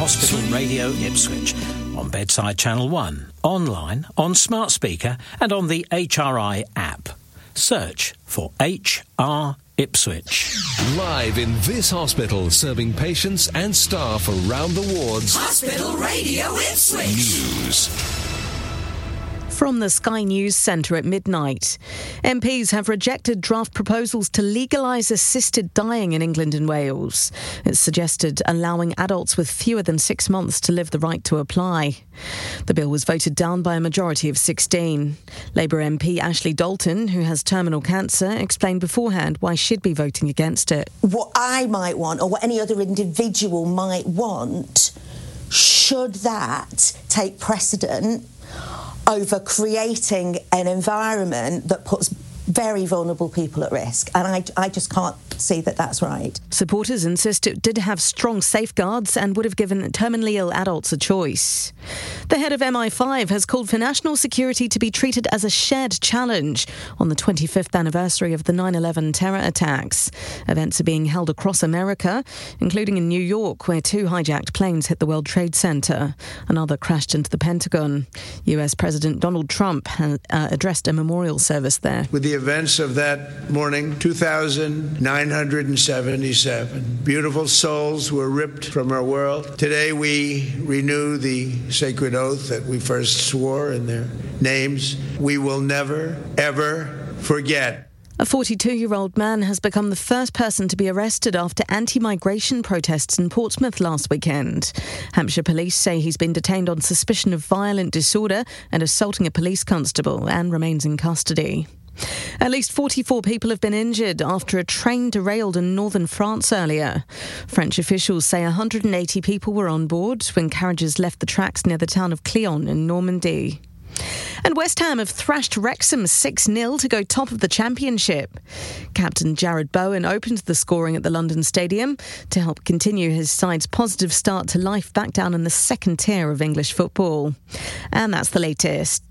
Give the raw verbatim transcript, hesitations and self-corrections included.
Hospital Radio Ipswich, on Bedside Channel one, online, on smart speaker and on the H R I app. Search for H R Ipswich. Live in this hospital, serving patients and staff around the wards. Hospital Radio Ipswich. News. From the Sky News Centre at midnight. M Ps have rejected draft proposals to legalise assisted dying in England and Wales. It's suggested allowing adults with fewer than six months to live the right to apply. The bill was voted down by a majority of sixteen. Labour M P Ashley Dalton, who has terminal cancer, explained beforehand why she'd be voting against it. What I might want, or what any other individual might want, should that take precedent over creating an environment that puts very vulnerable people at risk. And I, I just can't see that that's right. Supporters insist it did have strong safeguards and would have given terminally ill adults a choice. The head of M I five has called for national security to be treated as a shared challenge on the twenty-fifth anniversary of the nine eleven terror attacks. Events are being held across America, including in New York, where two hijacked planes hit the World Trade Center. Another crashed into the Pentagon. U S President Donald Trump has, uh, addressed a memorial service there. With the events of that morning, two thousand nine hundred seventy-seven beautiful souls were ripped from our world. Today we renew the sacred oath that we first swore in their names. We will never, ever forget. A forty-two-year-old man has become the first person to be arrested after anti-migration protests in Portsmouth last weekend. Hampshire police say he's been detained on suspicion of violent disorder and assaulting a police constable and remains in custody. At least forty-four people have been injured after a train derailed in northern France earlier. French officials say one hundred eighty people were on board when carriages left the tracks near the town of Cléon in Normandy. And West Ham have thrashed Wrexham six nil to go top of the Championship. Captain Jared Bowen opened the scoring at the London Stadium to help continue his side's positive start to life back down in the second tier of English football. And that's the latest.